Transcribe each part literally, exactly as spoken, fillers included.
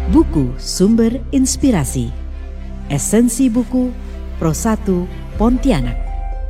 Buku Sumber Inspirasi. Esensi buku Pro satu Pontianak.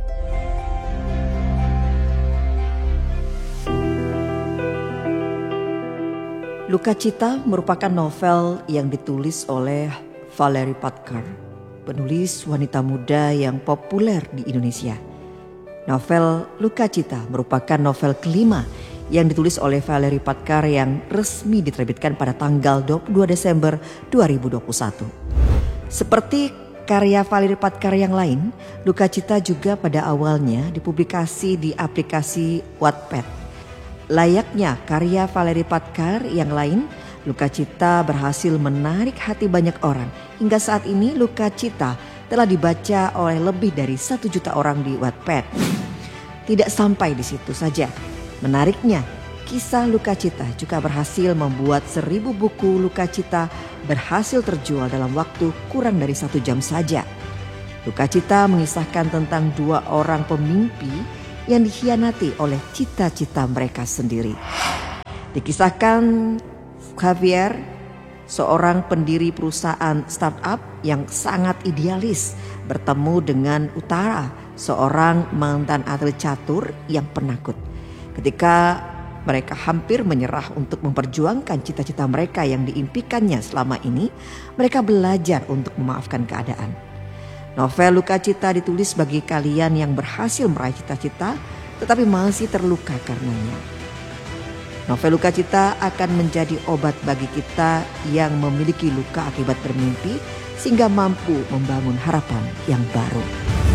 Lukacita merupakan novel yang ditulis oleh Valerie Patkar, penulis wanita muda yang populer di Indonesia. Novel Lukacita merupakan novel kelima yang ditulis oleh Valerie Patkar yang resmi diterbitkan pada tanggal dua puluh dua Desember dua ribu dua puluh satu. Seperti karya Valerie Patkar yang lain, Lukacita juga pada awalnya dipublikasi di aplikasi Wattpad. Layaknya karya Valerie Patkar yang lain, Lukacita berhasil menarik hati banyak orang. Hingga saat ini Lukacita telah dibaca oleh lebih dari satu juta orang di Wattpad. Tidak sampai di situ saja. Menariknya, kisah Lukacita juga berhasil membuat seribu buku Lukacita berhasil terjual dalam waktu kurang dari satu jam saja. Lukacita mengisahkan tentang dua orang pemimpi yang dikhianati oleh cita-cita mereka sendiri. Dikisahkan Javier, seorang pendiri perusahaan startup yang sangat idealis, bertemu dengan Utara, seorang mantan atlet catur yang penakut. Ketika mereka hampir menyerah untuk memperjuangkan cita-cita mereka yang diimpikannya selama ini, mereka belajar untuk memaafkan keadaan. Novel Lukacita ditulis bagi kalian yang berhasil meraih cita-cita tetapi masih terluka karenanya. Novel Lukacita akan menjadi obat bagi kita yang memiliki luka akibat bermimpi sehingga mampu membangun harapan yang baru.